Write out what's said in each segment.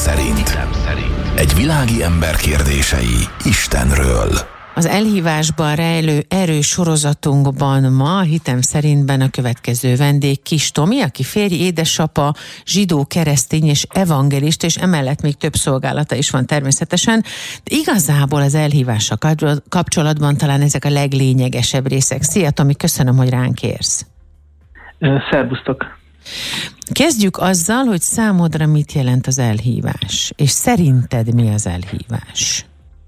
szerint. Egy világi ember kérdései Istenről. Az elhívásban rejlő erős sorozatunkban ma Hitem szerintben a következő vendég Kis Tomi, aki férj, édesapa, zsidó, keresztény és evangelista, és emellett még több szolgálata is van természetesen. De igazából az elhívással kapcsolatban talán ezek a leglényegesebb részek. Szia Tomi, köszönöm, hogy ránk érsz. Szervusztok! Kezdjük azzal, hogy számodra mit jelent az elhívás, és szerinted mi az elhívás?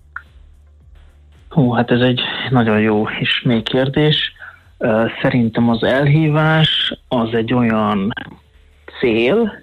Hát ez egy nagyon jó és mély kérdés. Szerintem az elhívás az egy olyan cél,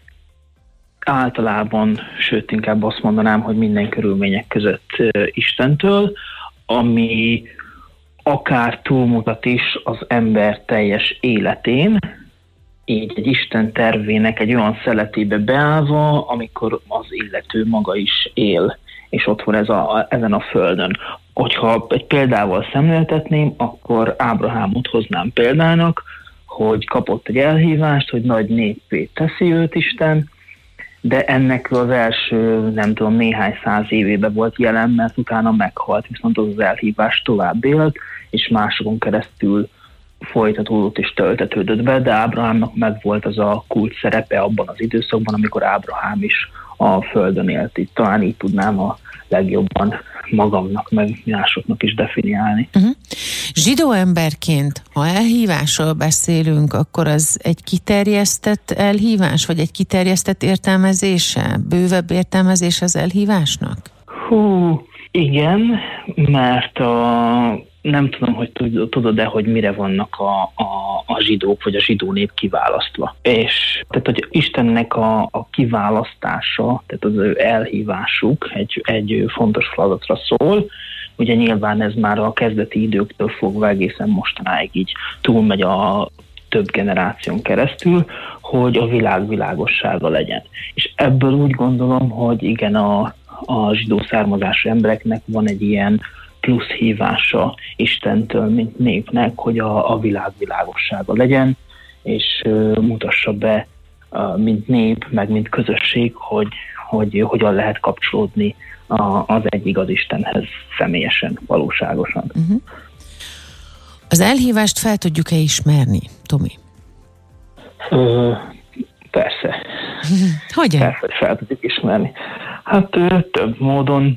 általában, sőt inkább azt mondanám, hogy minden körülmények között Istentől, ami akár túlmutat is az ember teljes életén, így egy Isten tervének egy olyan szeletébe beállva, amikor az illető maga is él, és ott van ezen a földön. Hogyha egy példával szemléltetném, akkor Ábrahámot hoznám példának, hogy kapott egy elhívást, hogy nagy néppé teszi őt Isten, de ennek az első, nem tudom, néhány száz évében volt jelen, mert utána meghalt, viszont az elhívás tovább élt, és másokon keresztül folytatódott és töltetődött be, de Ábrahámnak megvolt az a kult szerepe abban az időszakban, amikor Ábrahám is a földön élt. Itt talán így tudnám a legjobban magamnak, meg másoknak is definiálni. Zsidó emberként, ha elhívásról beszélünk, akkor az egy kiterjesztett elhívás, vagy egy kiterjesztett értelmezése? Bővebb értelmezés az elhívásnak? Igen, mert nem tudom, hogy tudod-e, hogy mire vannak a zsidók, vagy a zsidó nép kiválasztva. És tehát, hogy Istennek a kiválasztása, tehát az ő elhívásuk egy fontos feladatra szól. Ugye nyilván ez már a kezdeti időktől fogva egészen mostanáig így túlmegy a több generáción keresztül, hogy a világ világossága legyen. És ebből úgy gondolom, hogy igen, a zsidó származású embereknek van egy ilyen plusz hívása Istentől, mint népnek, hogy a világ világossága legyen, és mutassa be, mint nép, meg mint közösség, hogy hogyan lehet kapcsolódni az egy igaz Istenhez személyesen, valóságosan. Az elhívást fel tudjuk-e ismerni, Tomi? Persze. Hogyan? Persze, hogy fel tudjuk ismerni. Hát több módon.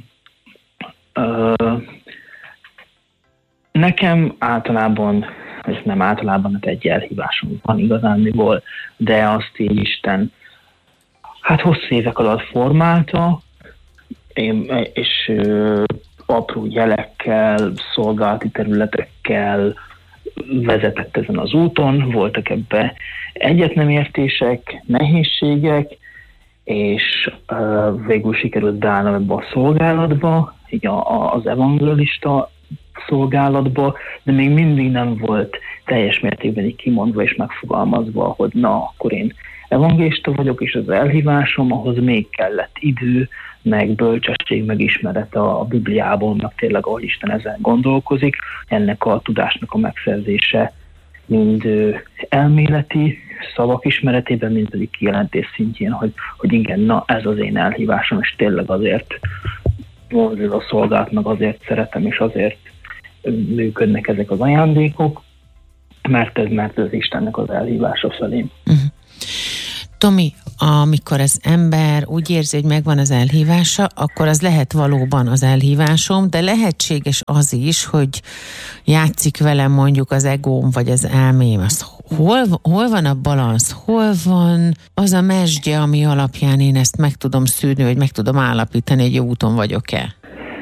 Nekem általában, és nem általában, hát egy elhívásom van igazándiból, de azt így Isten hosszú évek alatt formálta, és apró jelekkel, szolgálati területekkel vezetett ezen az úton, voltak ebbe egyetnemértések, nehézségek, és végül sikerült beállnom ebbe a szolgálatba, így az evangelista szolgálatba, de még mindig nem volt teljes mértékben így kimondva és megfogalmazva, hogy na, akkor én evangelista vagyok, és az elhívásom, ahhoz még kellett idő, meg bölcsesség, meg ismeret a Bibliából, meg tényleg, ahogy Isten ezen gondolkozik, ennek a tudásnak a megszerzése mind elméleti szavak ismeretében, mind pedig kijelentés szintjén, hogy igen, na ez az én elhívásom, és tényleg azért ez a szolgálatnak azért szeretem, és azért működnek ezek az ajándékok, mert ez Istennek az elhívása felém. Tomi, amikor az ember úgy érzi, hogy megvan az elhívása, akkor az lehet valóban az elhívásom, de lehetséges az is, hogy játszik velem mondjuk az egóm vagy az elmém. Hol van a balansz? Hol van az a mesdje, ami alapján én ezt meg tudom szűrni, vagy meg tudom állapítani, hogy jó úton vagyok-e?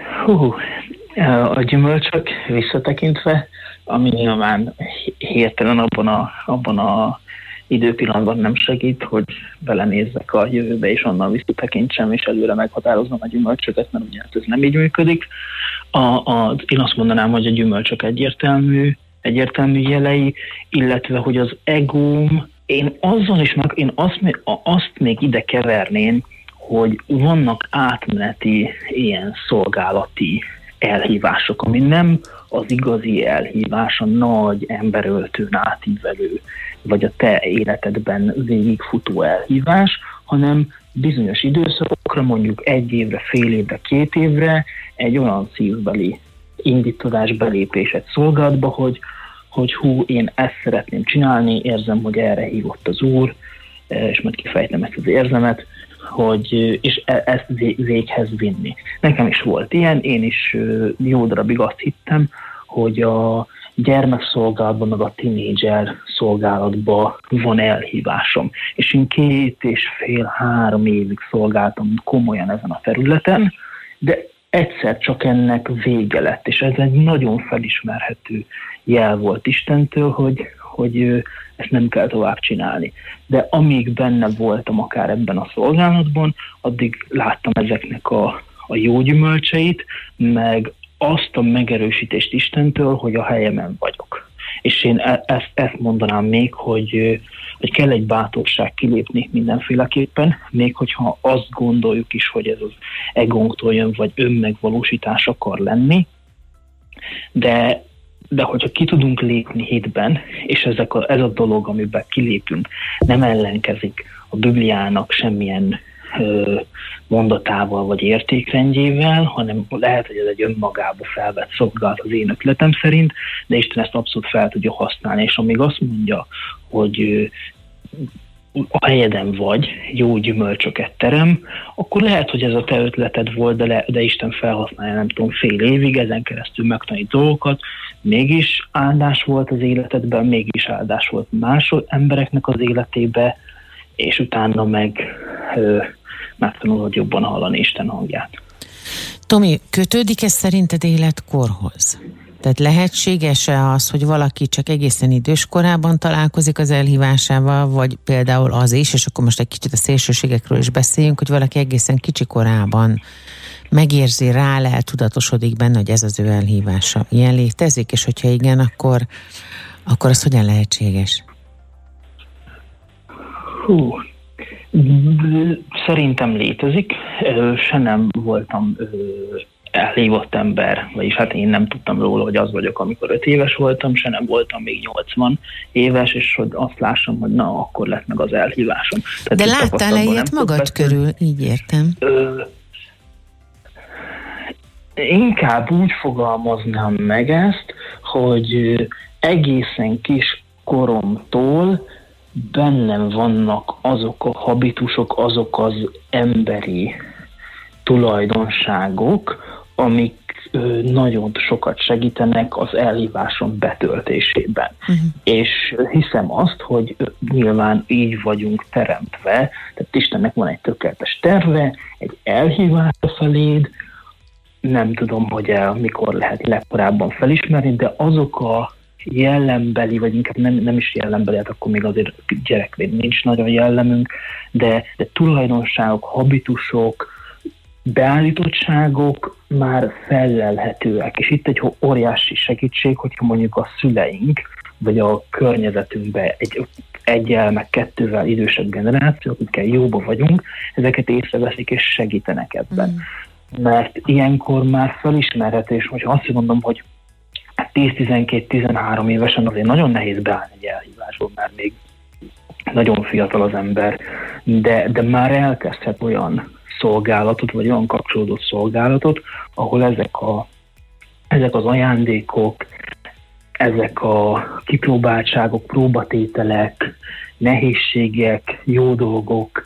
A gyümölcsök visszatekintve, ami nyilván hirtelen abban a időpillanatban nem segít, hogy belenézzek a jövőbe, és onnan visszatekintsem, és előre meghatároznom a gyümölcsöket, mert ugye ez nem így működik. Én azt mondanám, hogy a gyümölcsök egyértelmű jelei, illetve, hogy az egóm, én azt még ide keverném, hogy vannak átmeneti ilyen szolgálati elhívások, ami nem az igazi elhívás, a nagy emberöltőn átívelő, vagy a te életedben végigfutó elhívás, hanem bizonyos időszakokra, mondjuk 1 évre, fél évre, 2 évre egy olyan szívbeli indítodás, belépés egy szolgálatba, hogy hú, én ezt szeretném csinálni, érzem, hogy erre hívott az Úr, és majd kifejtem ezt az érzemet, és ezt véghez vinni. Nekem is volt ilyen, én is jó darabig azt hittem, hogy a gyermekszolgálatban, meg a tínédzser szolgálatban van elhívásom. És én 2,5-3 évig szolgáltam komolyan ezen a területen, de egyszer csak ennek vége lett, és ez egy nagyon felismerhető jel volt Istentől, hogy ezt nem kell tovább csinálni. De amíg benne voltam akár ebben a szolgálatban, addig láttam ezeknek a jó gyümölcseit, meg azt a megerősítést Istentől, hogy a helyemen vagyok. És én ezt mondanám még, hogy kell egy bátorság kilépni mindenféleképpen, még hogyha azt gondoljuk is, hogy ez az egónktól jön, vagy önmegvalósítás akar lenni, de hogyha ki tudunk lépni hitben, és ez a dolog, amiben kilépünk, nem ellenkezik a Bibliának semmilyen mondatával vagy értékrendjével, hanem lehet, hogy ez egy önmagába felvett szolgálat az én ötletem szerint, de Isten ezt abszolút fel tudja használni, és amíg azt mondja, hogy a helyeden vagy, jó gyümölcsöket terem, akkor lehet, hogy ez a te ötleted volt, de Isten felhasználja, nem tudom, fél évig, ezen keresztül megtanít dolgokat, mégis áldás volt az életedben, mégis áldás volt más embereknek az életébe, és utána megtanulod jobban hallani Isten hangját. Tomi, kötődik ez szerinted életkorhoz? Tehát lehetséges-e az, hogy valaki csak egészen idős korában találkozik az elhívásával, vagy például az is, és akkor most egy kicsit a szélsőségekről is beszéljünk, hogy valaki egészen kicsi korában megérzi, eltudatosodik benne, hogy ez az ő elhívása. Ilyen létezik, és hogyha igen, akkor az hogyan lehetséges? Szerintem létezik. Se nem voltam elhívott ember, vagyis hát én nem tudtam róla, hogy az vagyok, amikor 5 éves voltam, se nem voltam még 80 éves, és hogy azt lássam, hogy na, akkor lett meg az elhívásom. Tehát de láttál-e ilyet magad körül? Így értem. Inkább úgy fogalmaznám meg ezt, hogy egészen kis koromtól bennem vannak azok a habitusok, azok az emberi tulajdonságok, amik nagyon sokat segítenek az elhívásom betöltésében. És hiszem azt, hogy nyilván így vagyunk teremtve, tehát Istennek van egy tökéletes terve, egy elhívása feléd, nem tudom, hogy mikor lehet legkorábban felismerni, de azok a jellembeli, vagy inkább nem is jellembeli, hát akkor még azért gyerekként nincs nagyon jellemünk, de tulajdonságok, habitusok, beállítottságok már fellelhetőek. És itt egy óriási segítség, hogyha mondjuk a szüleink, vagy a környezetünkben egyel, meg 2-vel idősebb generációk, akikkel jóba vagyunk, ezeket észreveszik és segítenek ebben. Mert ilyenkor már felismerhető, és most azt mondom, hogy 10-12-13 évesen azért nagyon nehéz beállni egy elhívásból, mert még nagyon fiatal az ember, de már elkezdhet olyan szolgálatot, vagy olyan kapcsolódó szolgálatot, ahol ezek az ajándékok, ezek a kipróbáltságok, próbatételek, nehézségek, jó dolgok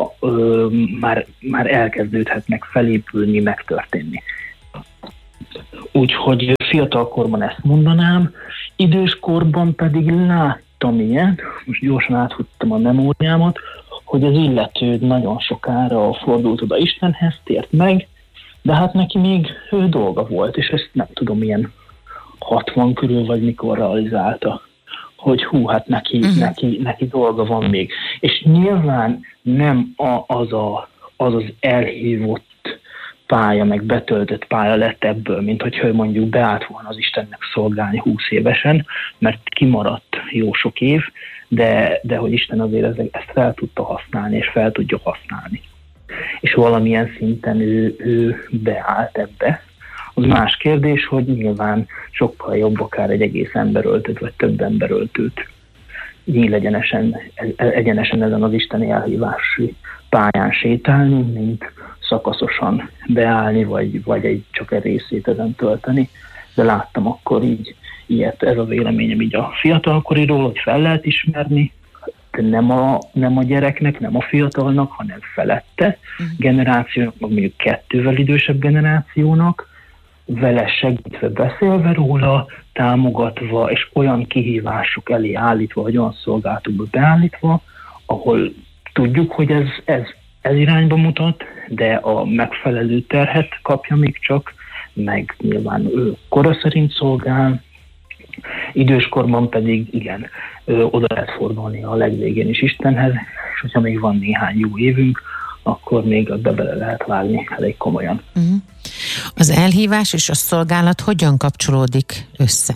már elkezdődhetnek felépülni, megtörténni. Úgyhogy fiatalkorban ezt mondanám, időskorban pedig láttam ilyet, most gyorsan áthuttam a memóriámat, hogy az illető nagyon sokára fordult oda Istenhez, tért meg, de hát neki még dolga volt, és ezt nem tudom, ilyen 60 körül vagy mikor realizálta, hogy hát neki dolga van még. És nyilván nem az elhívott pálya, meg betöltött pálya lett ebből, mint hogyha mondjuk beállt volna az Istennek szolgálni 20 évesen, mert kimaradt jó sok év, de hogy Isten azért ezt fel tudta használni, és fel tudja használni. És valamilyen szinten ő beállt ebbe. Az más kérdés, hogy nyilván sokkal jobb akár egy egész emberöltőt, vagy több emberöltőt nyíl egyenesen ezen az isteni elhívási pályán sétálni, mint szakaszosan beállni, vagy csak egy részét ezen tölteni. De láttam akkor így ilyet, ez a véleményem így a fiatalkoriról, hogy fel lehet ismerni, de nem a gyereknek, nem a fiatalnak, hanem felette generációnak, mondjuk 2-vel idősebb generációnak, vele segítve, beszélve róla, támogatva, és olyan kihívások elé állítva, vagy olyan szolgálatokba beállítva, ahol tudjuk, hogy ez irányba mutat, de a megfelelő terhet kapja még csak, meg nyilván ő kora szerint szolgál, időskorban pedig igen, oda lehet fordulni a legvégén is Istenhez, és hogyha még van néhány jó évünk, akkor még ebbe bele lehet vágni elég komolyan. Az elhívás és a szolgálat hogyan kapcsolódik össze?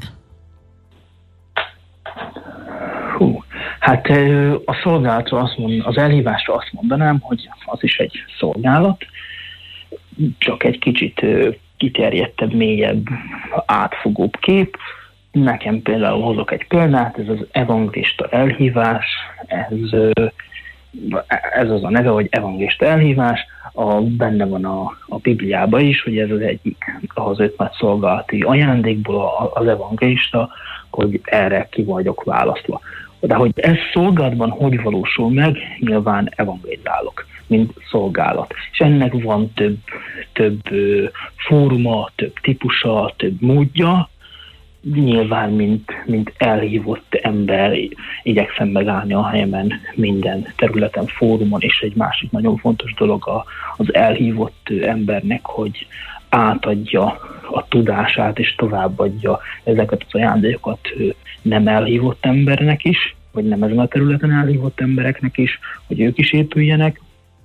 Hát a szolgálatra az elhívásra azt mondanám, hogy az is egy szolgálat, csak egy kicsit kiterjedtebb, mélyebb, átfogóbb kép. Nekem például hozok egy példát, ez az evangélista elhívás, ez az a neve, hogy evangélista elhívás, benne van a Bibliában is, hogy ez az egyik az 5 nagy szolgálati ajándékból az evangélista, hogy erre ki vagyok választva. De hogy ez szolgálatban hogy valósul meg, nyilván evangélizálok, mint szolgálat. És ennek van több fóruma, több típusa, több módja. Nyilván, mint elhívott ember igyekszem megállni a helyemen minden területen, fórumon, és egy másik nagyon fontos dolog az elhívott embernek, hogy átadja a tudását, és továbbadja ezeket az ajándékokat nem elhívott embernek is, vagy nem ezen a területen elhívott embereknek is, hogy ők is épüljenek.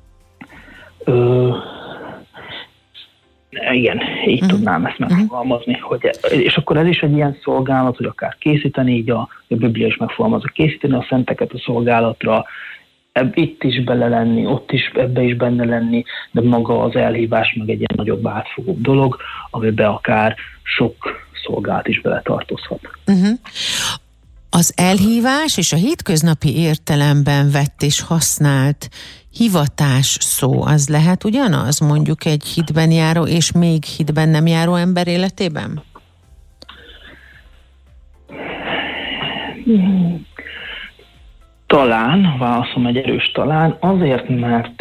Igen, így tudnám ezt megfogalmazni. És akkor ez is egy ilyen szolgálat, hogy akár készíteni, így a Biblia is megfogalmazza, készíteni a szenteket a szolgálatra, itt is bele lenni, ott is, ebbe is benne lenni, de maga az elhívás meg egy ilyen nagyobb átfogóbb dolog, amiben akár sok szolgálat is bele tartozhat. Az elhívás és a hétköznapi értelemben vett és használt hivatás szó, az lehet ugyanaz, mondjuk egy hitben járó és még hitben nem járó ember életében? Talán, válaszom egy erős talán, azért, mert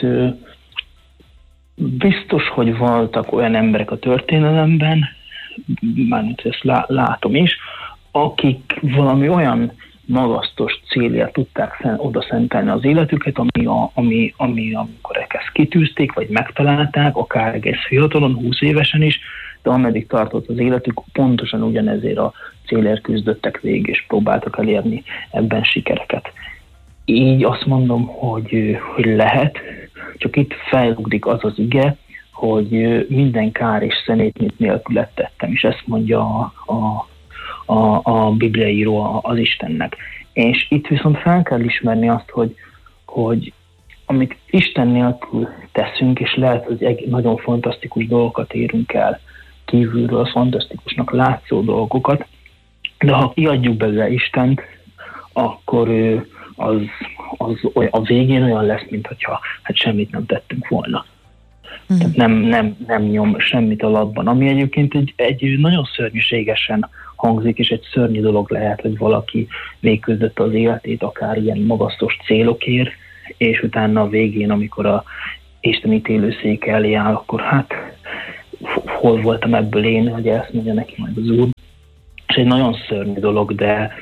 biztos, hogy voltak olyan emberek a történelemben, mármint ezt látom is, akik valami olyan magasztos célért tudták oda szentelni az életüket, ami amikor ezt kitűzték, vagy megtalálták, akár egész fiatalon, 20 évesen is, de ameddig tartott az életük, pontosan ugyanezért a célért küzdöttek végig, és próbáltak elérni ebben sikereket. Így azt mondom, hogy lehet, csak itt felugrik az az ige, hogy minden kár és szenét nélkül tettem, és ezt mondja a bibliaíró az Istennek. És itt viszont fel kell ismerni azt, hogy amit Isten nélkül teszünk, és lehet, hogy nagyon fantasztikus dolgokat érünk el, kívülről fantasztikusnak látszó dolgokat, de ha kiadjuk belőle Istent, akkor az a végén olyan lesz, mintha semmit nem tettünk volna. Tehát nem nyom semmit a latban, ami egyébként egy nagyon szörnyűségesen hangzik, és egy szörnyű dolog lehet, hogy valaki végigküzdött az életét akár ilyen magasztos célokért, és utána a végén, amikor a Isten ítélőszéke elé áll, akkor hol voltam ebből én, hogy ezt mondja neki majd az Úr. És egy nagyon szörnyű dolog, de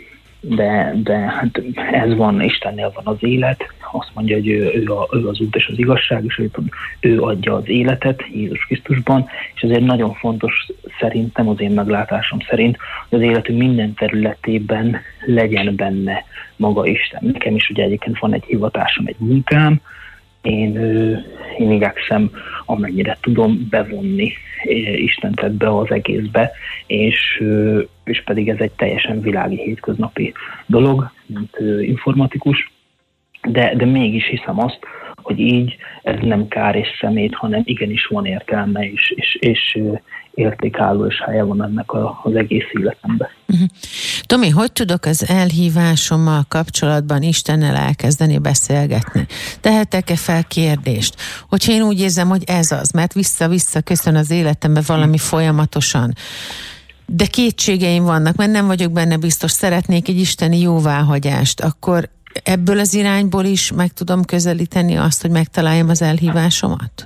hát ez van, Istennél van az élet, azt mondja, hogy ő az út és az igazság, és ő adja az életet Jézus Krisztusban, és ezért nagyon fontos szerintem, az én meglátásom szerint, hogy az életünk minden területében legyen benne maga Isten. Nekem is ugye egyébként van egy hivatásom, egy munkám, én igyekszem amennyire tudom bevonni Istent ebbe az egészbe, és pedig ez egy teljesen világi hétköznapi dolog, mint informatikus, de mégis hiszem azt, hogy így ez nem kár és szemét, hanem igenis van értelme, és értékálló és helye van ennek az egész életemben. Tomi, hogy tudok az elhívásommal kapcsolatban Istennel elkezdeni beszélgetni? Tehetek-e fel kérdést? Hogyha én úgy érzem, hogy ez az, mert vissza-vissza köszön az életembe valami folyamatosan, de kétségeim vannak, mert nem vagyok benne biztos, szeretnék egy isteni jóváhagyást, akkor ebből az irányból is meg tudom közelíteni azt, hogy megtaláljam az elhívásomat?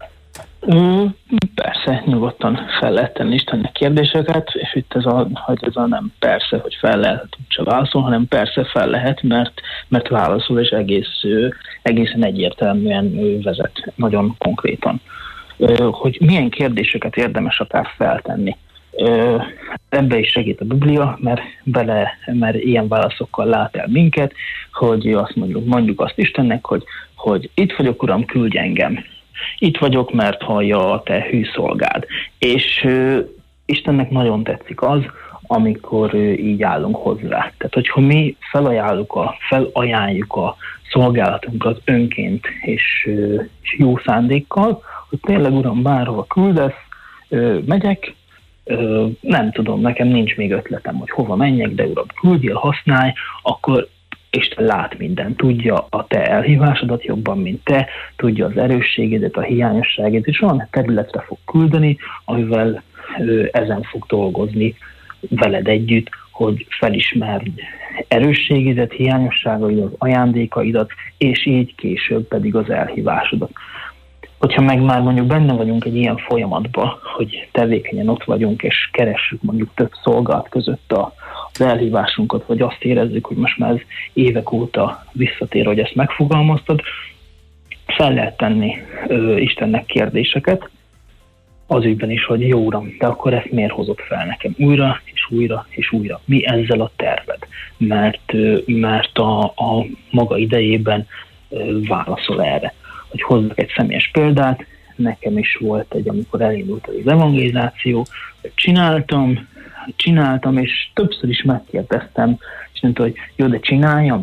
Persze, nyugodtan fel lehet tenni Istennek kérdéseket, és itt ez a nem persze, hogy fel lehet, úgyse válaszol, hanem persze fel lehet, mert válaszol, és egészen egyértelműen vezet, nagyon konkrétan. Hogy milyen kérdéseket érdemes akár feltenni. Ebbe is segít a Biblia, mert ilyen válaszokkal lát el minket, hogy azt mondjuk azt Istennek, hogy itt vagyok, Uram, küldj engem. Itt vagyok, mert hallja a te hű szolgád. És Istennek nagyon tetszik az, amikor így állunk hozzá. Tehát, hogyha mi felajánljuk a szolgálatunkat önként és jó szándékkal, hogy tényleg, Uram, bárhova küldesz, megyek, nem tudom, nekem nincs még ötletem, hogy hova menjek, de Uram, küldjél, használj, akkor Isten lát mindent, tudja a te elhívásodat jobban, mint te, tudja az erősségedet, a hiányosságedet, és olyan területre fog küldeni, amivel ezen fog dolgozni veled együtt, hogy felismerd erősségedet, hiányosságaidat, ajándékaidat, és így később pedig az elhívásodat. Hogyha meg már mondjuk benne vagyunk egy ilyen folyamatban, hogy tevékenyen ott vagyunk, és keressük mondjuk több szolgálat között az elhívásunkat, vagy azt érezzük, hogy most már ez évek óta visszatér, hogy ezt megfogalmaztad, fel lehet tenni Istennek kérdéseket, az ügyben is, hogy jó Uram, de akkor ezt miért hozott fel nekem újra, és újra, és újra? Mi ezzel a terved? Mert a maga idejében válaszol erre. Hogy hozzak egy személyes példát, nekem is volt amikor elindult az evangelizáció, csináltam, és többször is megkérdeztem, és mondta, hogy jó, de csináljam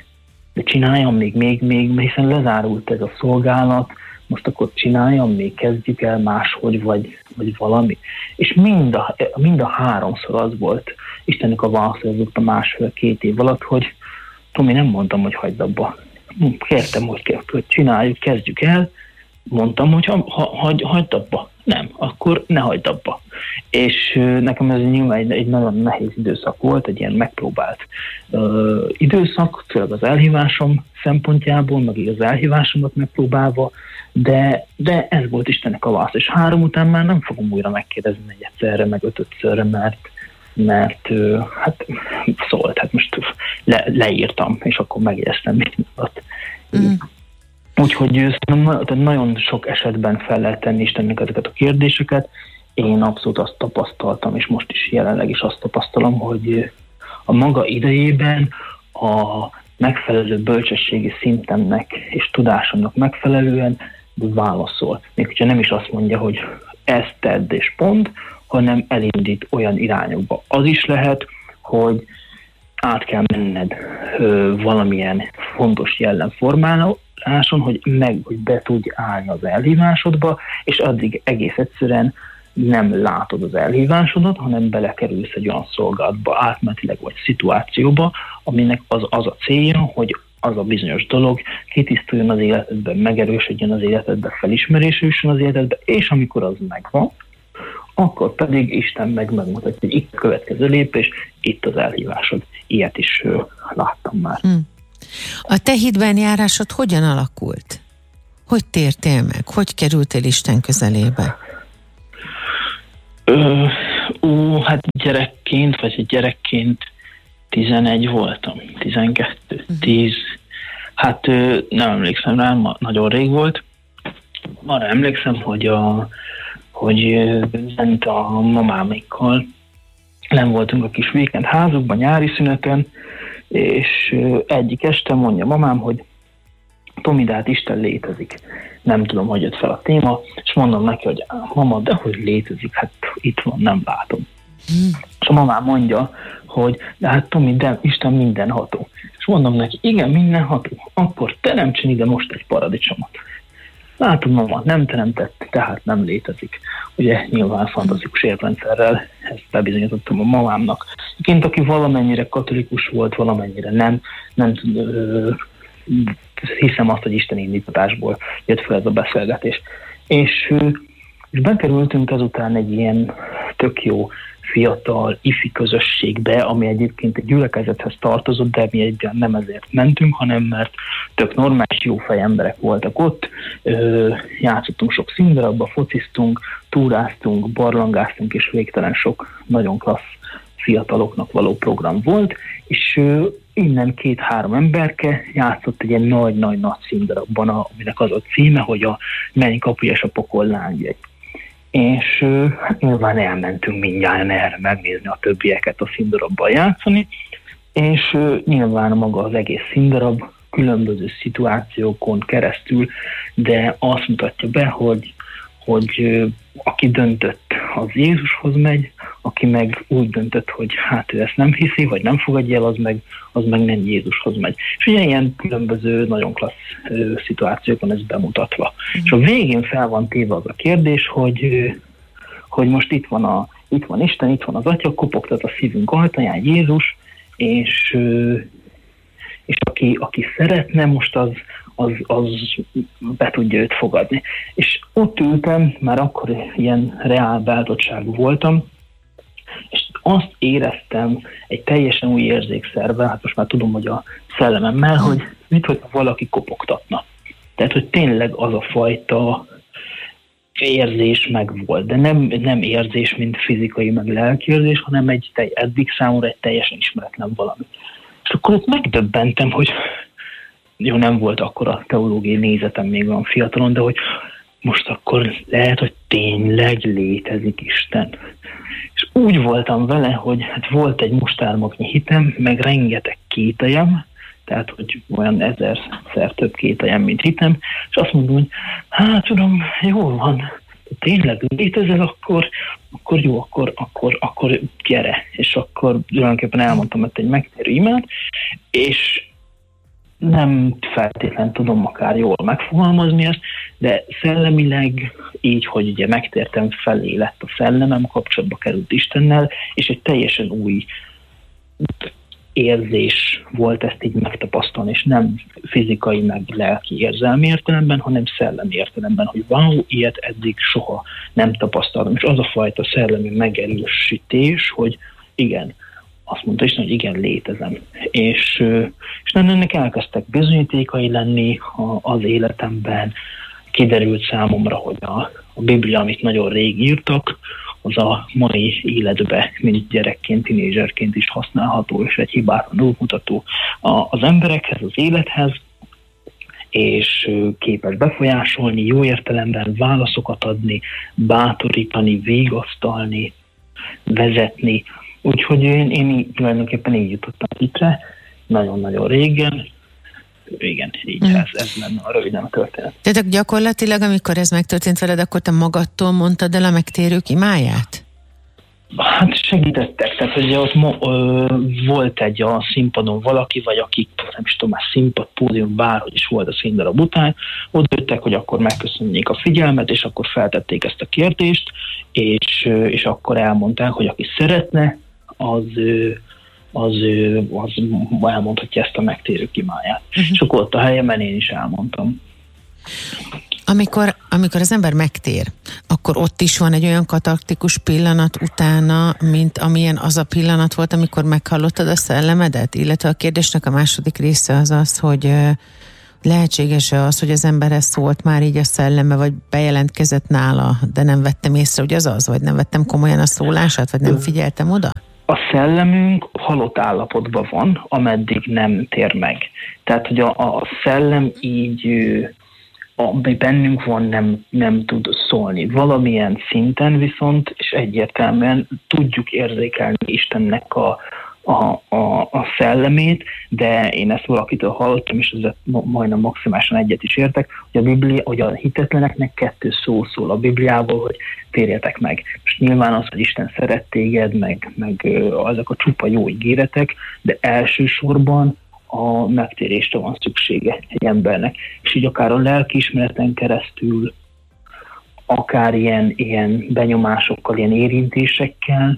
még, hiszen lezárult ez a szolgálat, most akkor csináljam még, kezdjük el máshogy, vagy valami. És mind a háromszor az volt Istennek a válaszolózott a 1,5-2 év alatt, hogy Tomi, nem mondtam, hogy hagyd abba. Kértem, hogy csináljuk, kezdjük el, mondtam, hogy hagyd abba. Nem, akkor ne hagyd abba. És nekem ez nyilván egy nagyon nehéz időszak volt, egy ilyen megpróbált időszak, főleg az elhívásom szempontjából, meg így az elhívásomat megpróbálva, de ez volt Istennek a válasz. És 3 után már nem fogom újra megkérdezni 4-szerre, meg 5-szörre, mert hát szólt, hát most leírtam, és akkor megjegyeztem mindent. Úgyhogy nagyon sok esetben fel lehet tenni Istennek ezeket a kérdéseket. Én abszolút azt tapasztaltam, és most is jelenleg is azt tapasztalom, hogy a maga idejében a megfelelő bölcsességi szintemnek és tudásomnak megfelelően válaszol. Még hogyha nem is azt mondja, hogy ezt tedd és pont, hanem elindít olyan irányokba. Az is lehet, hogy át kell menned valamilyen fontos jellemformáláson, hogy be tudj állni az elhívásodba, és addig egész egyszerűen nem látod az elhívásodat, hanem belekerülsz egy olyan szolgálatba, átmenetileg vagy szituációba, aminek az a célja, hogy az a bizonyos dolog kitisztuljon az életedben, megerősödjön az életedben, felismerésülsön az életedben, és amikor az megvan, akkor pedig Isten megmutatja, hogy itt a következő lépés, itt az elhívásod. Ilyet is láttam már. A te hitben járásod hogyan alakult? Hogy tértél meg? Hogy kerültél Isten közelébe? Hát gyerekként 11 voltam, 12, 10. Hát nem emlékszem rá, nagyon rég volt. Arra emlékszem, hogy ment a mamámékkal, nem voltunk a kis weekend házukban, nyári szüneten, és egyik este mondja mamám, hogy Tomi, de hát Isten létezik. Nem tudom, hogy jött fel a téma, és mondom neki, hogy mama, de hogy létezik, hát itt van, nem látom. És a mamám mondja, hogy de hát Tomi, de Isten mindenható. És És mondom neki, igen, mindenható, akkor teremtsen ide most egy paradicsomot. Látod, mama, nem teremtett, tehát nem létezik. Ugye nyilván fantasztikus érvrendszerrel ezt bebizonyítottam a mamámnak. Egyébként, aki valamennyire katolikus volt, valamennyire nem hiszem azt, hogy Isten indítatásból jött fel ez a beszélgetés. És bekerültünk ezután egy ilyen tök jó fiatal ifi közösségbe, ami egyébként egy gyülekezethez tartozott, de mi egyben nem ezért mentünk, hanem mert tök normális, jó fej emberek voltak ott, játszottunk sok színdarabba, fociztunk, túráztunk, barlangáztunk, és végtelen sok nagyon klassz fiataloknak való program volt, és innen 2-3 emberke játszott egy ilyen nagy színdarabban, aminek az a címe, hogy a Menny kapuja és a pokol lángyai. És hát nyilván elmentünk mindjárt erre megnézni a többieket a színdarabban játszani, és nyilván maga az egész színdarab különböző szituációkon keresztül, de azt mutatja be, hogy aki döntött, az Jézushoz megy, aki meg úgy döntött, hogy hát ő ezt nem hiszi, vagy nem fogadja el, az meg nem Jézushoz megy. És ugye ilyen különböző, nagyon klassz szituációkon ez bemutatva. És a végén fel van téve az a kérdés, hogy most itt van Isten, itt van az Atya, kopogtat a szívünk ajtaján Jézus, és aki szeretne, most az be tudja őt fogadni. És ott ültem, már akkor ilyen reál beálltottságú voltam, és azt éreztem egy teljesen új érzékszervel, hát most már tudom, hogy a szellememmel, hogy minthogyha valaki kopogtatna. Tehát, hogy tényleg az a fajta érzés megvolt, de nem érzés, mint fizikai, meg lelki érzés, hanem eddig számomra egy teljesen ismeretlen valami. És akkor ott megdöbbentem, hogy jó, nem volt akkor a teológiai nézetem még olyan fiatalon, de hogy most akkor lehet, hogy tényleg létezik Isten. És úgy voltam vele, hogy hát volt egy mustármoknyi hitem, meg rengeteg kételjem, tehát hogy olyan 1000-szer több kételjem, mint hitem, és azt mondom, hogy hát tudom, jól van, tényleg létezel, akkor jó, akkor gyere. És akkor tulajdonképpen elmondtam ezt egy megtérő imát, és nem feltétlenül tudom akár jól megfogalmazni ezt, de szellemileg így, hogy ugye megtértem, felé lett a szellemem, kapcsolatba került Istennel, és egy teljesen új érzés volt ezt így megtapasztalni, és nem fizikai, meg lelki érzelmi értelemben, hanem szellemi értelemben, hogy wow, ilyet eddig soha nem tapasztaltam. És az a fajta szellemi megerősítés, hogy igen, azt mondta Isten, hogy igen, létezem. És ennek elkezdtek bizonyítékai lenni az életemben. Kiderült számomra, hogy a Biblia, amit nagyon rég írtak, az a mai életbe, mint gyerekként, tinédzserként is használható, és egy hibátlan útmutató az emberekhez, az élethez, és képes befolyásolni, jó értelemben válaszokat adni, bátorítani, vigasztalni, vezetni. Úgyhogy én tulajdonképpen így jutottam ittre, nagyon-nagyon régen. Igen, így ez lenne a röviden a történet. Tehát gyakorlatilag, amikor ez megtörtént veled, akkor te magadtól mondtad el a megtérők imáját? Hát segítettek, tehát ugye ott volt egy a színpadon valaki, vagy akik, nem is tudom, már színpad, pódium, bárhogy is volt a színdarab után, ott jöttek, hogy akkor megköszönjék a figyelmet, és akkor feltették ezt a kérdést, és akkor elmondták, hogy aki szeretne, az elmondhatja ezt a megtérők imáját. És akkor ott a helyemen én is elmondtam. Amikor az ember megtér, akkor ott is van egy olyan katartikus pillanat utána, mint amilyen az a pillanat volt, amikor meghallottad a szellemedet? Illetve a kérdésnek a második része az, hogy lehetséges-e az, hogy az emberhez szólt már így a szelleme, vagy bejelentkezett nála, de nem vettem észre, hogy az, vagy nem vettem komolyan a szólását, vagy nem figyeltem oda? A szellemünk halott állapotban van, ameddig nem tér meg. Tehát, hogy a szellem így, ami bennünk van, nem tud szólni. Valamilyen szinten viszont, és egyértelműen tudjuk érzékelni Istennek a szellemét, de én ezt valakitől hallottam, és ezzel majdnem maximálisan egyet is értek, hogy a Biblia, hogy a hitetleneknek 2 szó szól a Bibliából, hogy térjetek meg. És nyilván az, hogy Isten szeret téged, meg azok a csupa jó ígéretek, de elsősorban a megtérésre van szüksége egy embernek. És így akár a lelkiismereten keresztül, akár ilyen benyomásokkal, ilyen érintésekkel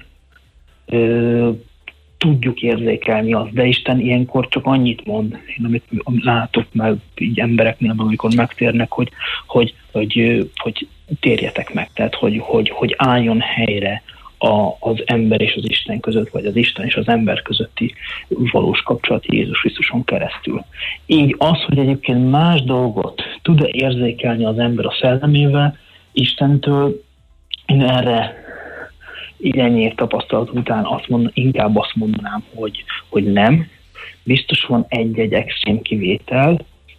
tudjuk érzékelni azt, de Isten ilyenkor csak annyit mond, én amit látok meg így embereknél, amikor megtérnek, hogy térjetek meg, tehát hogy álljon helyre az ember és az Isten között, vagy az Isten és az ember közötti valós kapcsolat Jézus Krisztuson keresztül. Így az, hogy egyébként más dolgot tud-e érzékelni az ember a szellemével Istentől, én erre így ennyi tapasztalat után inkább azt mondanám, hogy nem. Biztos van egy-egy extrém kivétel,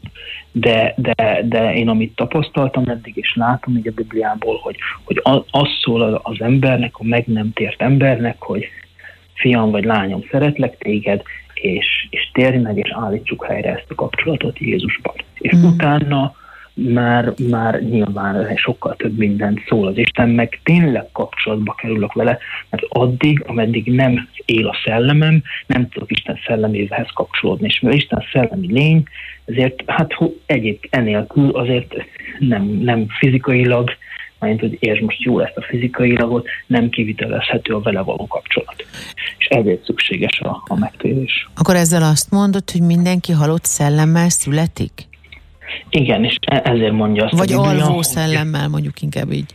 de én amit tapasztaltam eddig, és látom így a Bibliából, hogy az szól az embernek, a meg nem tért embernek, hogy fiam vagy lányom, szeretlek téged, és térj meg, és állítsuk helyre ezt a kapcsolatot Jézusban. És utána már nyilván sokkal több mindent szól az Isten, meg tényleg kapcsolatba kerülök vele, mert addig, ameddig nem él a szellemem, nem tudok Isten szelleméhez kapcsolódni, és mivel Isten szellemi lény, ezért enélkül azért nem fizikailag, mert hogy értsd most jól ezt a fizikailagot, nem kivitelezhető a vele való kapcsolat. És ezért szükséges a megtérés. Akkor ezzel azt mondod, hogy mindenki halott szellemmel születik? Igen, és ezért mondja azt vagy a Biblia, alvó szellemmel, mondjuk inkább így.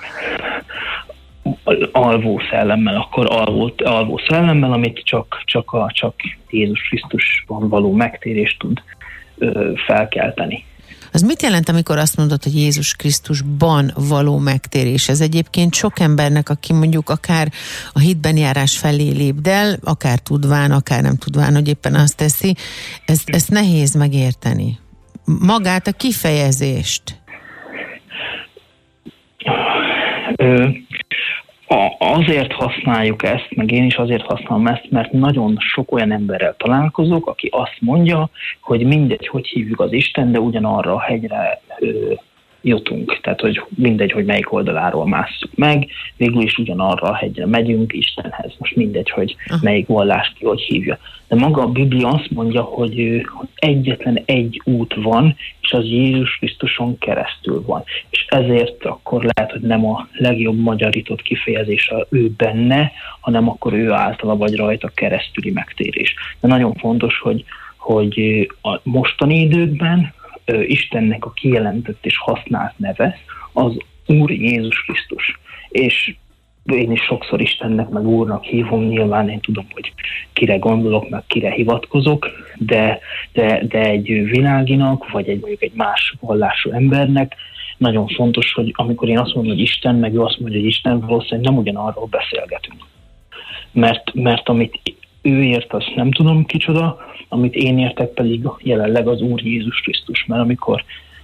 Alvó szellemmel, akkor alvó szellemmel, amit csak Jézus Krisztusban való megtérést tud felkelteni. Az mit jelent, amikor azt mondod, hogy Jézus Krisztusban való megtérés? Ez egyébként sok embernek, aki mondjuk akár a hitben járás felé lépdel, akár tudván, akár nem tudván, hogy éppen azt teszi, ezt nehéz megérteni. Magát a kifejezést. Azért használjuk ezt, meg én is azért használom ezt, mert nagyon sok olyan emberrel találkozok, aki azt mondja, hogy mindegy, hogy hívjuk az Isten, de ugyanarra a hegyre jutunk. Tehát, hogy mindegy, hogy melyik oldaláról másszuk meg, végül is ugyanarra a hegyre megyünk Istenhez. Most mindegy, hogy melyik vallást ki hogy hívja. De maga a Biblia azt mondja, hogy egyetlen egy út van, és az Jézus Krisztuson keresztül van. És ezért akkor lehet, hogy nem a legjobb magyarított kifejezés ő benne, hanem akkor ő általa vagy rajta keresztüli megtérés. De nagyon fontos, hogy a mostani időkben Istennek a kijelentett és használt neve az Úr Jézus Krisztus. És én is sokszor Istennek meg Úrnak hívom, nyilván én tudom, hogy kire gondolok, meg kire hivatkozok, de egy világinak, vagy mondjuk egy más vallású embernek nagyon fontos, hogy amikor én azt mondom, hogy Isten, meg ő azt mondja, hogy Isten, valószínűleg nem ugyanarról beszélgetünk. Mert amit ő ért, azt nem tudom kicsoda, amit én értek pedig jelenleg az Úr Jézus Krisztus, mert amikor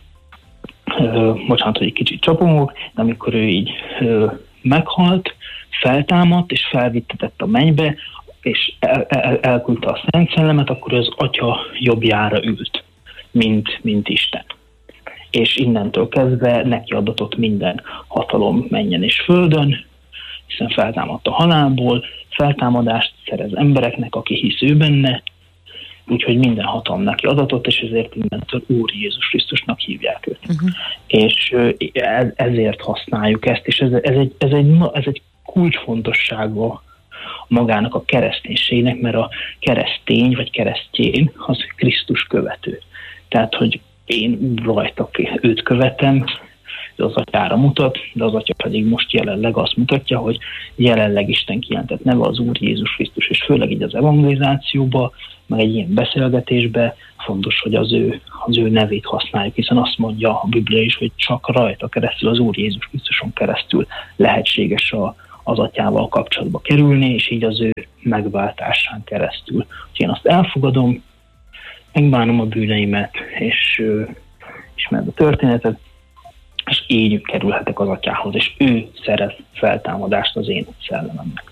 bocsánat, hogy egy kicsit csapongok, de amikor ő így meghalt, feltámadt és felvittetett a mennybe, és elküldte a Szent Szellemet, akkor az Atya jobbjára ült, mint Isten. És innentől kezdve neki adatott minden hatalom mennyen és földön, hiszen feltámadt a halálból, feltámadást szerez embereknek, aki hisz ő benne, úgyhogy minden hatalom neki adatott, és ezért innentől Úr Jézus Krisztusnak hívják őt. És ezért használjuk ezt, és ez egy kulcsfontossága magának a kereszténységnek, mert a keresztény vagy keresztjén az Krisztus követő. Tehát, hogy én rajta őt követem, az Atyára mutat, de az Atya pedig most jelenleg azt mutatja, hogy jelenleg Isten kijelentett neve az Úr Jézus Krisztus, és főleg így az evangelizációban, meg egy ilyen beszélgetésben fontos, hogy az ő nevét használjuk, hiszen azt mondja a Biblia is, hogy csak rajta keresztül, az Úr Jézus Krisztuson keresztül lehetséges az Atyával kapcsolatba kerülni, és így az ő megváltásán keresztül. Úgyhogy én azt elfogadom, megbánom a bűneimet, és ismered a történetet, és így kerülhetek az Atyához, és ő szerez feltámadást az én szellememnek.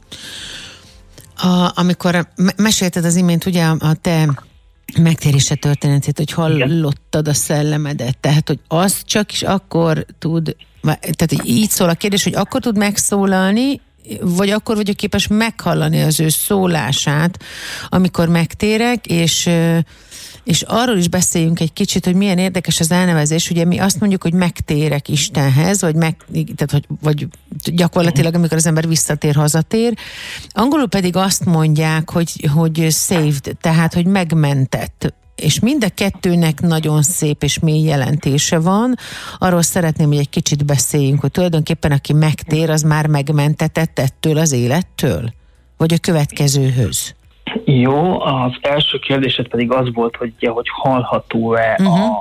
Amikor mesélted az imént ugye a te megtérése történetét, hogy hallottad a szellemedet, tehát hogy az csak is akkor tud, tehát így szól a kérdés, hogy akkor tud megszólalni, vagy akkor vagyok képes meghallani az ő szólását, amikor megtérek, és arról is beszéljünk egy kicsit, hogy milyen érdekes az elnevezés. Ugye mi azt mondjuk, hogy megtérek Istenhez, vagy gyakorlatilag, amikor az ember visszatér, hazatér. Angolul pedig azt mondják, hogy saved, tehát, hogy megmentett. És mind a kettőnek nagyon szép és mély jelentése van. Arról szeretném, hogy egy kicsit beszéljünk, hogy tulajdonképpen aki megtér, az már megmentetett ettől az élettől? Vagy a következőhöz? Jó, az első kérdésed pedig az volt, hogy hallható-e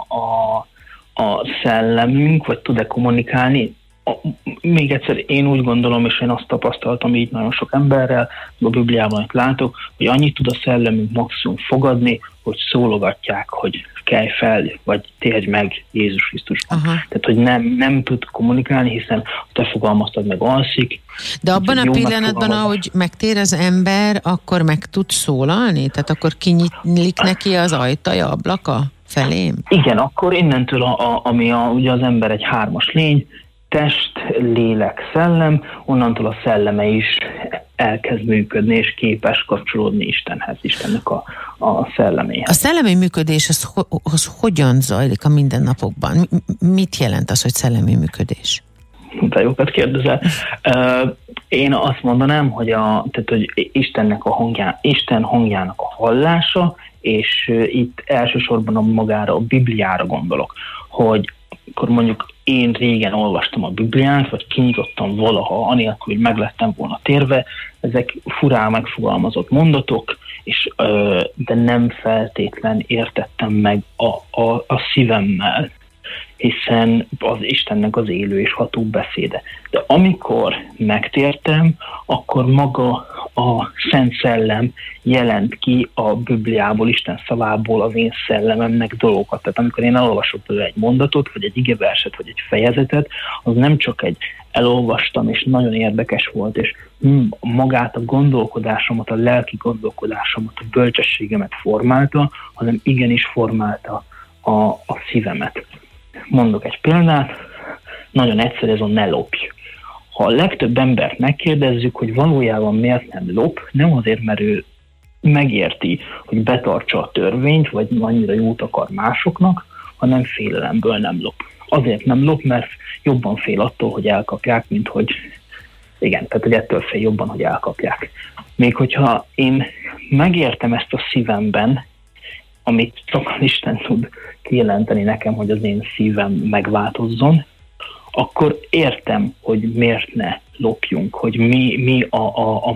a szellemünk, vagy tud-e kommunikálni. Még egyszer, én úgy gondolom, és én azt tapasztaltam így nagyon sok emberrel, a Bibliában itt látok, hogy annyit tud a szellemünk maximum fogadni, hogy szólogatják, hogy kelj fel, vagy térj meg Jézus Krisztusban. Aha. Tehát, hogy nem tud kommunikálni, hiszen te fogalmaztad meg, alszik. De abban a pillanatban, ahogy megtér az ember, akkor meg tud szólalni? Tehát akkor kinyílik neki az ajtaja, ablaka felém? Igen, akkor innentől, ugye az ember egy 3-as lény, test, lélek, szellem, onnantól a szelleme is elkezd működni, és képes kapcsolódni Istenhez, Istennek a szelleméhez. A szellemi működés az hogyan zajlik a mindennapokban? Mit jelent az, hogy szellemi működés? De jókat kérdezel. Én azt mondanám, hogy Isten hangjának a hallása, és itt elsősorban magára, a Bibliára gondolok, hogy akkor mondjuk én régen olvastam a Bibliát, vagy kinyitottam valaha, anélkül, hogy meglettem volna térve, ezek furán megfogalmazott mondatok, de nem feltétlen értettem meg a szívemmel, hiszen az Istennek az élő és ható beszéde. De amikor megtértem, akkor maga a Szent Szellem jelent ki a Bibliából, Isten szavából az én szellememnek dolgokat. Tehát amikor én elolvasok tőle egy mondatot, vagy egy igeverset, vagy egy fejezetet, az nem csak elolvastam, és nagyon érdekes volt, és magát a gondolkodásomat, a lelki gondolkodásomat, a bölcsességemet formálta, hanem igenis formálta a szívemet. Mondok egy példát, nagyon egyszerű, ez a ne lopj. Ha a legtöbb embert megkérdezzük, hogy valójában miért nem lop, nem azért, mert ő megérti, hogy betartsa a törvényt, vagy annyira jót akar másoknak, hanem félelemből nem lop. Azért nem lop, mert jobban fél attól, hogy elkapják, mint hogy tehát hogy ettől fél jobban, hogy elkapják. Még hogyha én megértem ezt a szívemben, amit csak Isten tud kijelenteni nekem, hogy az én szívem megváltozzon, akkor értem, hogy miért ne lopjunk, hogy mi a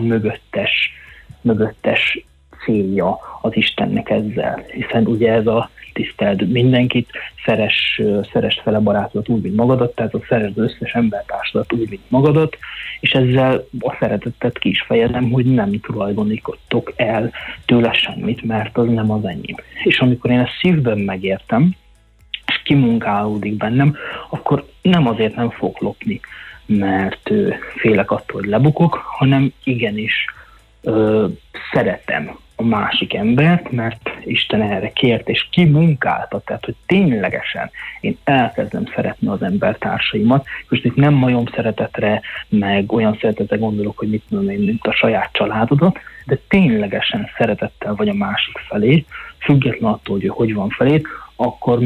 mögöttes célja az Istennek ezzel. Hiszen ugye ez a tiszteld mindenkit, szeresd fel a barátodat úgy, mint magadat, tehát a szeresd az összes embertársadat úgy, mint magadat, és ezzel a szeretetet ki is fejezem, hogy nem tulajdonítok el tőle semmit, mert az nem az enyém. És amikor én ezt szívben megértem, és kimunkálódik bennem, akkor nem azért nem fogok lopni, mert félek attól, hogy lebukok, hanem igenis szeretem a másik embert, mert Isten erre kért, és kimunkálta, tehát, hogy ténylegesen én elkezdem szeretni az embertársaimat. Most itt nem majom szeretetre, meg olyan szeretetre gondolok, hogy mit mondom én, mint a saját családodat, de ténylegesen szeretettel vagy a másik felé, független attól, hogy van felé, akkor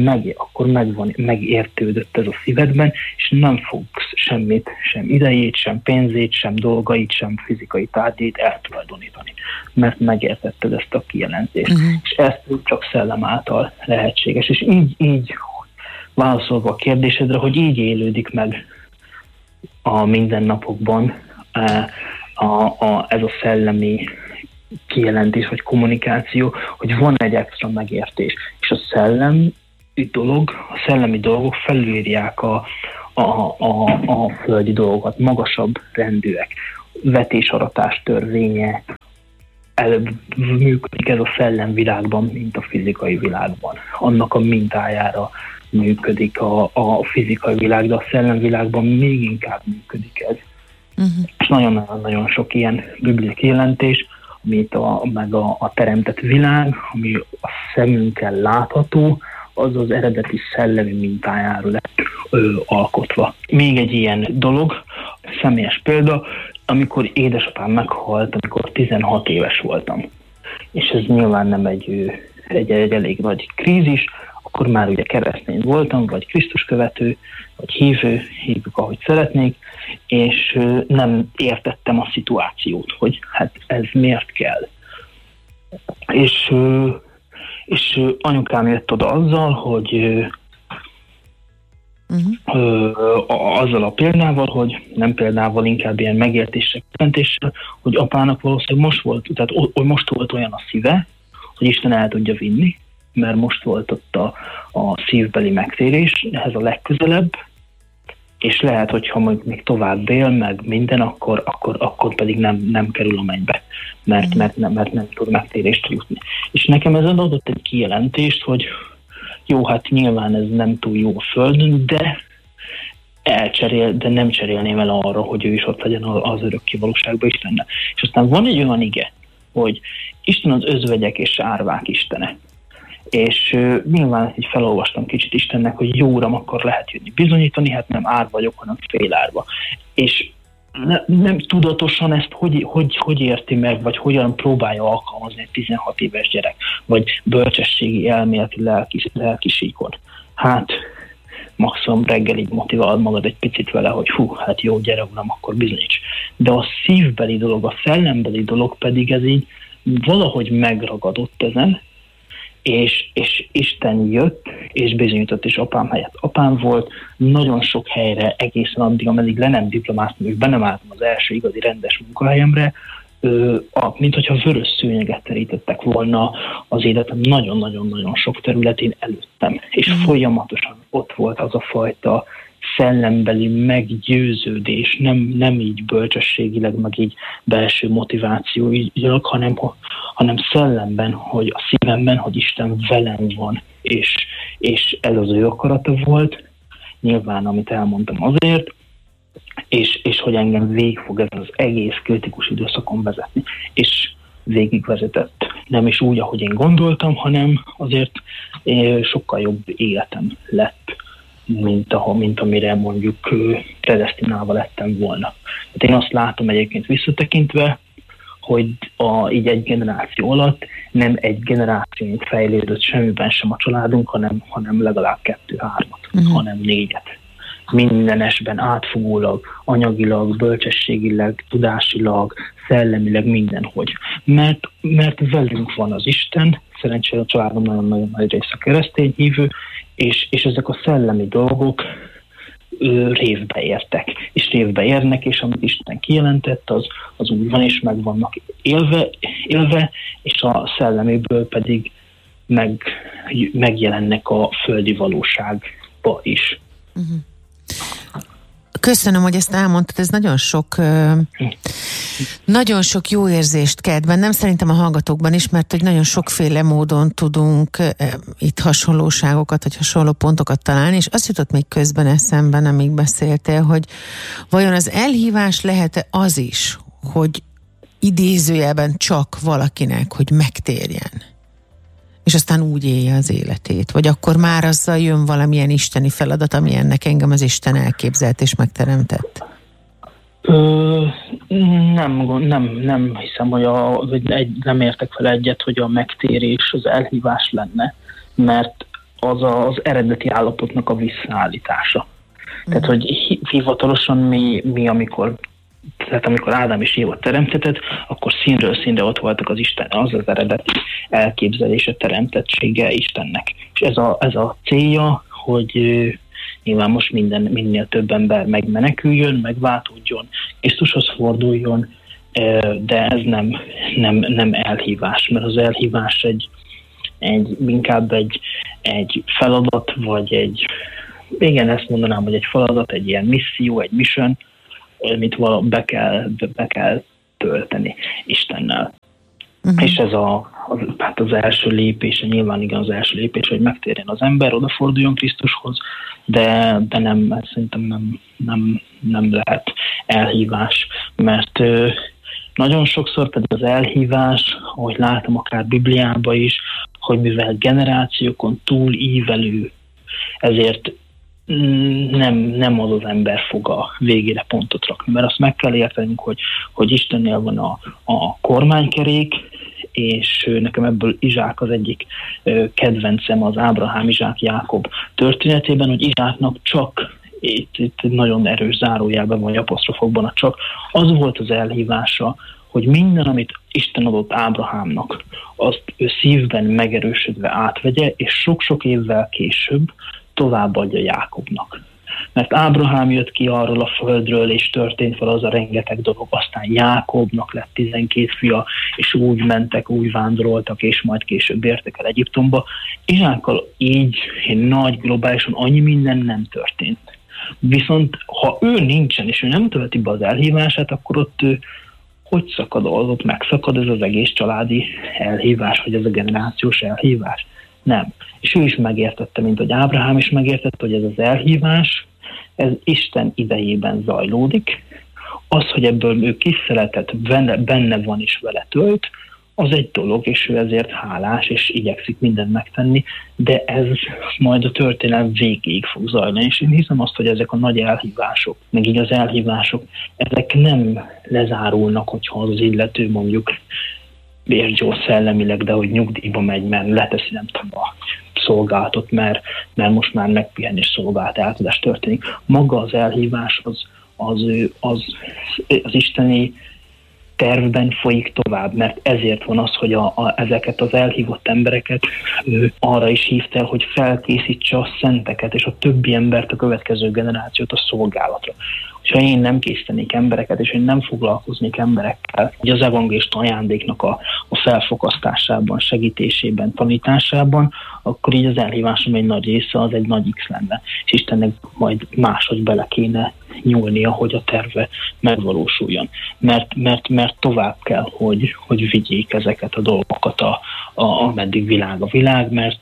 megértődött ez a szívedben, és nem fogsz semmit, sem idejét, sem pénzét, sem dolgait, sem fizikai tárgyait eltulajdonítani, mert megértetted ezt a kijelentést. És ez csak szellem által lehetséges. És így válaszolva a kérdésedre, hogy így élődik meg a mindennapokban ez a szellemi kijelentés vagy kommunikáció, hogy van egy extra megértés. És a szellemi dolgok felülírják a földi dolgokat, magasabb rendűek. Vetésaratás törvénye, előbb működik ez a szellemvilágban, mint a fizikai világban. Annak a mintájára működik a fizikai világ, de a szellemvilágban még inkább működik ez. És nagyon-nagyon sok ilyen bibliai kijelentés, amit meg a teremtett világ, ami a szemünkkel látható, az az eredeti szellemi mintájáról lett alkotva. Még egy ilyen dolog, személyes példa, amikor édesapám meghalt, amikor 16 éves voltam, és ez nyilván nem egy elég nagy krízis, akkor már ugye keresztény voltam, vagy Krisztus követő, vagy hívő, hívjuk ahogy szeretnék, és nem értettem a szituációt, hogy hát ez miért kell. És anyukám jött oda azzal, hogy azzal a példával, hogy nem példával, inkább ilyen megértéssel, hogy apának valószínűleg most volt olyan a szíve, hogy Isten el tudja vinni, mert most volt ott a szívbeli megtérés, ehhez a legközelebb, és lehet, hogyha még tovább él, meg minden, akkor pedig nem kerül a mennybe, mert nem tud megtérést jutni. És nekem ez adott egy kijelentést, hogy jó, hát nyilván ez nem túl jó a Földön, de nem cserélném el arra, hogy ő is ott legyen az örökké valóságban Istennel. És aztán van egy olyan ige, hogy Isten az özvegyek és árvák istene. És nyilván ezt így felolvastam kicsit Istennek, hogy jó uram, akkor lehet jönni bizonyítani, hát nem ár vagyok, hanem fél árva. És nem tudatosan ezt hogy érti meg, vagy hogyan próbálja alkalmazni egy 16 éves gyerek, vagy bölcsességi elméleti lelki síkon. Hát maximum reggelig motiválod magad egy picit vele, hogy hát jó, gyere uram, akkor bizonyíts. De a szívbeli dolog, a szellembeli dolog pedig ez így valahogy megragadott ezen, és Isten jött, és bizonyított, és apám helyett apám volt, nagyon sok helyre egészen addig, ameddig le nem diplomáztam, és be nem álltam az első igazi rendes munkahelyemre, mint hogyha vörös szőnyeget terítettek volna az életem nagyon-nagyon-nagyon sok területén előttem, és folyamatosan ott volt az a fajta szellembeli meggyőződés, nem így bölcsességileg, meg így belső motivációilag, hanem szellemben, hogy a szívemben, hogy Isten velem van, és ez az ő akarata volt, nyilván, amit elmondtam azért, és hogy engem végig fog ez az egész kritikus időszakon vezetni, és végigvezetett. Nem is úgy, ahogy én gondoltam, hanem azért sokkal jobb életem lett, mint amire mondjuk predesztinálva lettem volna. Hát én azt látom egyébként visszatekintve, hogy így egy generáció alatt nem egy generációnk fejlődött semmiben sem a családunk, hanem legalább 2-3, hanem 4. Mindenesben átfogólag, anyagilag, bölcsességileg, tudásilag, szellemileg mindenhogy. Mert velünk van az Isten, szerencsére a családom nagyon-nagyon nagy része keresztény hívő, és ezek a szellemi dolgok révbe értek, és révbe érnek, és amit Isten kijelentett, az úgy van, és meg vannak élve, és a szellemiből pedig megjelennek a földi valóságba is. Köszönöm, hogy ezt elmondtad, ez nagyon sok jó érzést kelt bennem, szerintem a hallgatókban is, mert hogy nagyon sokféle módon tudunk itt hasonlóságokat, vagy hasonló pontokat találni, és azt jutott még közben eszemben, amíg beszéltél, hogy vajon az elhívás lehet-e az is, hogy idézőjelben csak valakinek, hogy megtérjen, és aztán úgy élje az életét, vagy akkor már azzal jön valamilyen isteni feladat, ami ennek engem az Isten elképzelt és megteremtett? Nem hiszem, hogy nem értek fel egyet, hogy a megtérés az elhívás lenne, mert az eredeti állapotnak a visszaállítása. Tehát, hogy hivatalosan mi amikor Ádám és Éva teremtetett, akkor színről színre ott voltak az Isten, az eredeti elképzelése, teremtettsége Istennek. És ez a célja, hogy nyilván most minél több ember megmeneküljön, megváltódjon, Krisztushoz forduljon, de ez nem elhívás, mert az elhívás inkább egy feladat, vagy igen, ezt mondanám, hogy egy feladat, egy ilyen misszió, egy mission, amit be kell tölteni Istennel. És ez az első lépése, nyilván igen az első lépés, hogy megtérjen az ember, odaforduljon Krisztushoz, de nem, szerintem nem lehet elhívás, mert nagyon sokszor pedig az elhívás, ahogy látom akár Bibliában is, hogy mivel generációkon túl ívelő, ezért nem az ember fog a végére pontot rakni, mert azt meg kell értenünk, hogy Istennél van a kormánykerék, és nekem ebből Izsák az egyik kedvencem az Ábrahám, Izsák, Jákob történetében, hogy Izsáknak csak, itt nagyon erős zárójelben vagy apostrofokban a csak, az volt az elhívása, hogy minden, amit Isten adott Ábrahámnak, azt ő szívben megerősödve átvegye, és sok-sok évvel később továbbadja Jákobnak. Mert Ábrahám jött ki arról a földről, és történt fel az a rengeteg dolog, aztán Jákobnak lett 12 fia, és úgy mentek, úgy vándoroltak, és majd később értek el Egyiptomba. Izsákkal így nagy globálisan annyi minden nem történt. Viszont ha ő nincsen, és ő nem tölti be az elhívását, akkor ott hogy szakad az, ott megszakad ez az egész családi elhívás, vagy ez a generációs elhívás? Nem. És ő is megértette, mint hogy Ábrahám is megértette, hogy ez az elhívás, ez Isten idejében zajlódik. Az, hogy ebből ő kiszeletet benne van és vele tölt, az egy dolog, és ő ezért hálás, és igyekszik mindent megtenni, de ez majd a történelem végéig fog zajlani, és én hiszem azt, hogy ezek a nagy elhívások, meg így az elhívások, ezek nem lezárulnak, hogyha az illető mondjuk bérgyó szellemileg, de hogy nyugdíjba megy, mert leteszi nem tudom a szolgálatot, mert most már megpihenés szolgálat átadás történik. Maga az elhívás az isteni tervben folyik tovább, mert ezért van az, hogy ezeket az elhívott embereket arra is hívta el, hogy felkészítse a szenteket és a többi embert, a következő generációt a szolgálatra. Ha én nem készítenék embereket, és én nem foglalkoznék emberekkel, hogy az evangélista ajándéknak a felfogasztásában, segítésében, tanításában, akkor így az elhívásom egy nagy része az egy nagy X lenne. És Istennek majd máshogy bele kéne nyúlnia, hogy a terve megvalósuljon. Mert tovább kell, hogy vigyék ezeket a dolgokat, ameddig világ a világ, mert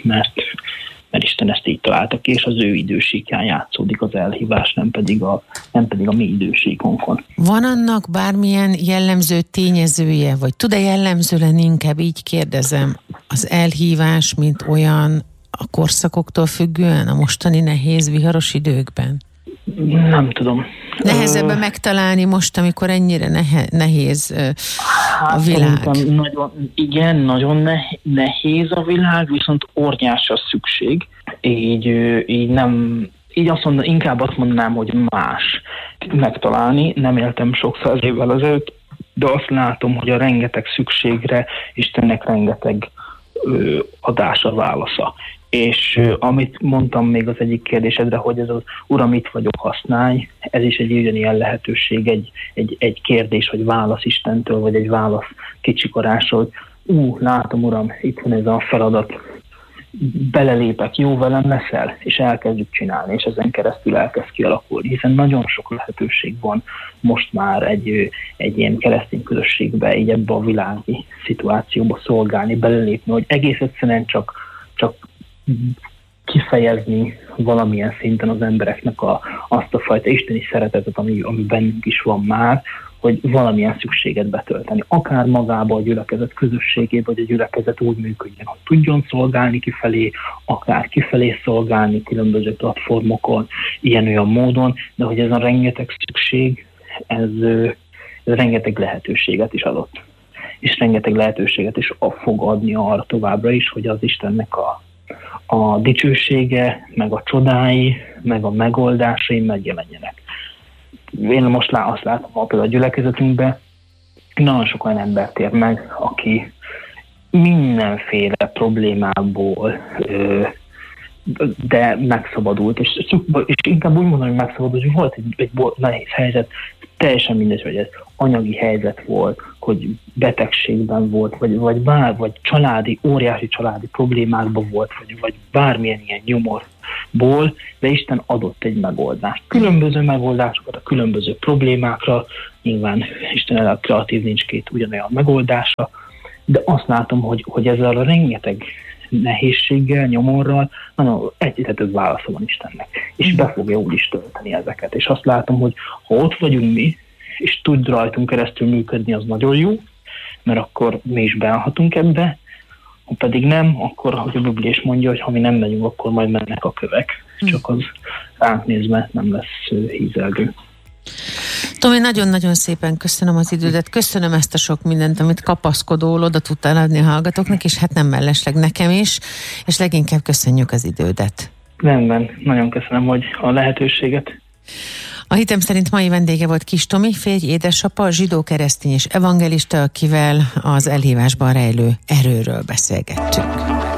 Isten ezt így találta ki, és az ő idősíkján játszódik az elhívás, nem pedig a mi idősíkunkon. Van annak bármilyen jellemző tényezője, vagy tud-e jellemző lenni, inkább így kérdezem, az elhívás, mint olyan a korszakoktól függően a mostani nehéz, viharos időkben? Nem tudom. Nehezebb megtalálni most, amikor ennyire nehéz a világ? Nagyon nehéz a világ, viszont óriás a szükség. Így nem... Így inkább azt mondanám, hogy más megtalálni. Nem éltem sok száz évvel ezelőtt, de azt látom, hogy a rengeteg szükségre Istennek rengeteg adása, válasza. És amit mondtam még az egyik kérdésedre, hogy ez az Uram, itt vagyok, használj, ez is egy ugyanilyen lehetőség, egy kérdés, vagy válasz Istentől, vagy egy válasz kicsikarásról, hogy látom, Uram, itt van ez a feladat, belelépek, jó velem leszel, és elkezdjük csinálni, és ezen keresztül elkezd kialakulni, hiszen nagyon sok lehetőség van most már egy ilyen keresztény közösségbe, így ebbe a világi szituációba szolgálni, belelépni, hogy egész egyszerűen csak kifejezni valamilyen szinten az embereknek azt a fajta isteni szeretetet, ami bennünk is van már, hogy valamilyen szükséget betölteni. Akár magába a gyülekezet közösségébe, vagy a gyülekezet úgy működjön, hogy tudjon szolgálni kifelé, akár kifelé szolgálni különböző platformokon, ilyen-olyan módon, de hogy ez a rengeteg szükség, ez rengeteg lehetőséget is adott. És rengeteg lehetőséget is fog adni arra továbbra is, hogy az Istennek a dicsősége, meg a csodái, meg a megoldásai megjelenjenek. Én most azt látom például a gyülekezetünkben, nagyon sok olyan embert ér meg, aki mindenféle problémából de megszabadult, és inkább úgy mondom, hogy megszabadult, hogy volt egy nehéz helyzet, teljesen mindegy, hogy ez anyagi helyzet volt, hogy betegségben volt, vagy óriási családi problémákban volt, vagy bármilyen ilyen nyomorból, de Isten adott egy megoldást. Különböző megoldásokat a különböző problémákra, nyilván Isten a kreatív, nincs két ugyanolyan megoldása, de azt látom, hogy ezzel a rengeteg nehézséggel, nyomorral, egyre több válasza van Istennek, és be fogja úgy is tölteni ezeket. És azt látom, hogy ha ott vagyunk mi, és tud rajtunk keresztül működni, az nagyon jó, mert akkor mi is beállhatunk ebbe, Ha pedig nem, akkor ahogy a Biblia is mondja, hogy ha mi nem megyünk, akkor majd mennek a kövek. Csak az ránk nézve nem lesz hízelgő. Tomi, nagyon-nagyon szépen köszönöm az idődet, köszönöm ezt a sok mindent, amit kapaszkodól oda tudtál adni a hallgatóknak, és hát nem mellesleg nekem is, és leginkább köszönjük az idődet. Rendben, nagyon köszönöm, hogy a lehetőséget. A Hitem szerint mai vendége volt Kis Tomi, férj, édesapa, zsidó, keresztény és evangelista, akivel az elhívásban rejlő erőről beszélgettünk.